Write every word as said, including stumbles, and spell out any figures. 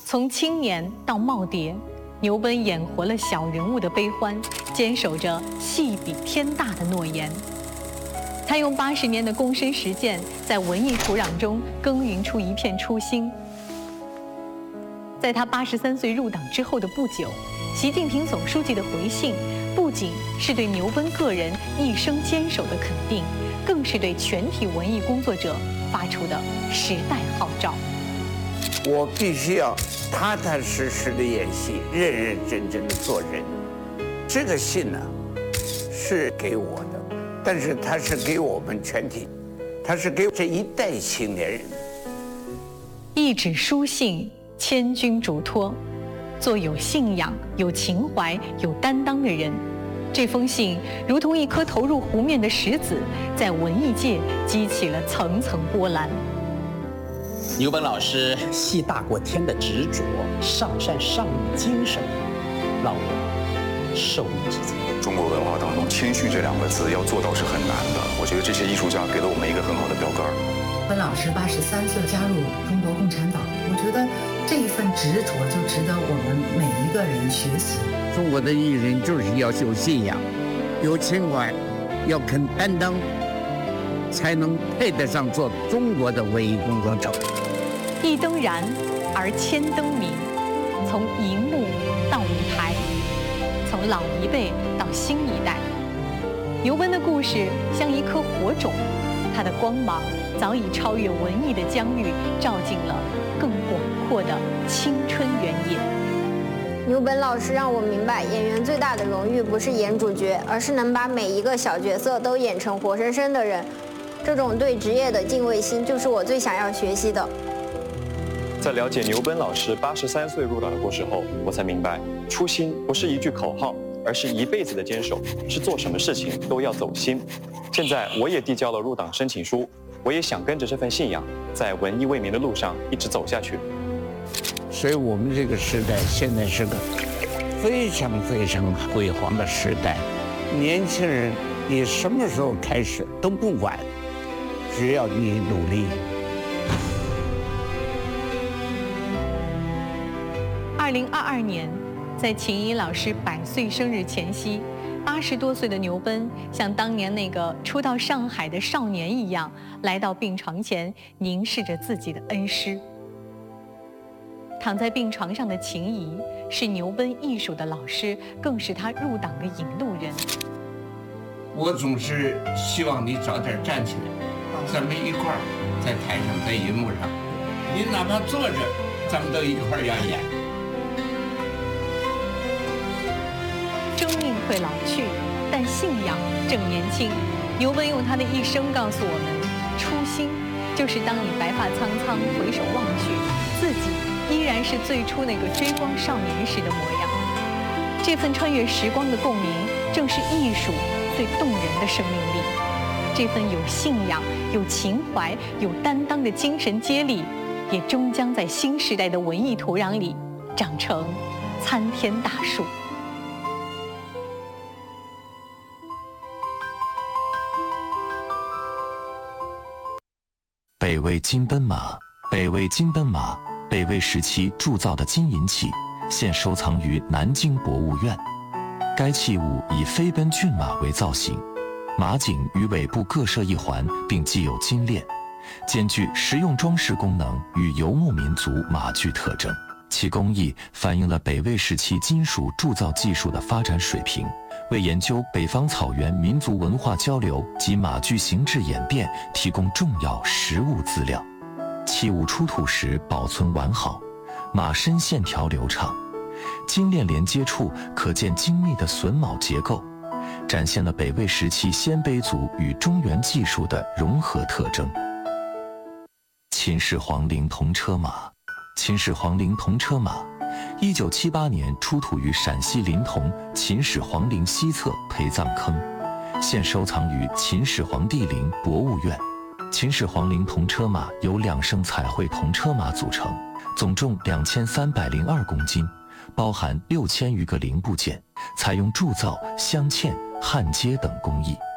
从青年到耄耋，牛奔演活了小人物的悲欢，坚守着戏比天大的诺言。他用八十年的躬身实践，在文艺土壤中耕耘出一片初心。在他八十三岁入党之后的不久，习近平总书记的回信，不仅是对牛奔个人一生坚守的肯定，更是对全体文艺工作者发出的时代号召。 我必须要踏踏实实的演戏，认认真真的做人。这个信呢，是给我的，但是它是给我们全体，它是给这一代青年人。 一纸书信，千钧嘱托，做有信仰、有情怀、有担当的人。这封信如同一颗投入湖面的石子，在文艺界激起了层层波澜。 牛奔老师戏大过天的执着、上善上义精神，让我受益至极。 中国文化当中，谦虚这两个字要做到是很难的。我觉得这些艺术家给了我们一个很好的标杆。 奔老师八十三岁加入中国共产党，我觉得这一份执着就值得我们每一个人学习。 中国的艺人就是要有信仰，有情怀，要肯担当，才能配得上做中国的文艺工作者。 一灯燃，而千灯明。从荧幕到舞台，从老一辈到新一代，牛奔的故事像一颗火种，它的光芒早已超越文艺的疆域，照进了更广阔的青春原野。 牛奔老师让我明白，演员最大的荣誉不是演主角，而是能把每一个小角色都演成活生生的人。这种对职业的敬畏心，就是我最想要学习的。 在了解牛奔老师八十三岁入党的故事后，我才明白，初心不是一句口号，而是一辈子的坚守，是做什么事情都要走心。现在我也递交了入党申请书，我也想跟着这份信仰，在文艺为民的路上一直走下去。 所以我们这个时代现在是个非常非常辉煌的时代，年轻人你什么时候开始都不晚，只要你努力。 二零二二年，在秦怡老师百岁生日前夕，八十多岁的牛奔像当年那个初到上海的少年一样，来到病床前，凝视着自己的恩师。躺在病床上的秦怡是牛奔艺术的老师，更是他入党的引路人。 我总是希望你早点站起来，咱们一块儿在台上，在银幕上，你哪怕坐着，咱们都一块儿要演。 生命会老去，但信仰正年轻。牛奔用他的一生告诉我们，初心就是当你白发苍苍回首望去，自己依然是最初那个追光少年时的模样。这份穿越时光的共鸣，正是艺术最动人的生命力。这份有信仰、有情怀、有担当的精神接力，也终将在新时代的文艺土壤里长成参天大树。 北魏金奔马，北魏金奔马，北魏时期铸造的金银器，现收藏于南京博物院。该器物以飞奔骏马为造型，马颈与尾部各设一环，并系有金链，兼具实用装饰功能与游牧民族马具特征。其工艺反映了北魏时期金属铸造技术的发展水平，为研究北方草原民族文化交流及马具形制演变提供重要实物资料。器物出土时保存完好，马身线条流畅，金链连接处可见精密的榫卯结构，展现了北魏时期鲜卑族与中原技术的融合特征。秦始皇陵铜车马，秦始皇陵铜车马，一九七八年出土于陕西临潼秦始皇陵西侧陪葬坑，现收藏于秦始皇帝陵博物院。秦始皇陵铜车马由两升彩绘铜车马组成，总重两千三百零二公斤，包含六千余个零部件，采用铸造、镶嵌、焊接等工艺。